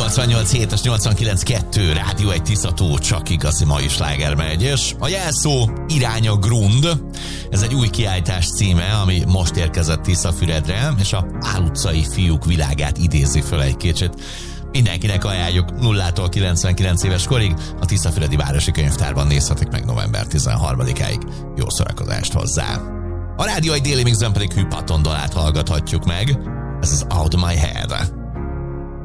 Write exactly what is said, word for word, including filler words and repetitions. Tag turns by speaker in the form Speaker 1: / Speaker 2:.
Speaker 1: nyolcvannyolc hét és nyolcvankilenc kettő Rádió egy Tiszató, csak igazi mai sláger megy, és a jelszó Irány a Grund. Ez egy új kiállítás címe, ami most érkezett Tiszafüredre, és a Pál utcai fiúk világát idézi föl egy kicsit. Mindenkinek ajánljuk nullától kilencvenkilenc éves korig, a Tiszafüredi Városi Könyvtárban nézhetik meg november tizenharmadikáig. Jó szórakozást hozzá! A Rádió egy déli mixben pedig Hüpatondalát hallgathatjuk meg. Ez az Out of My Head.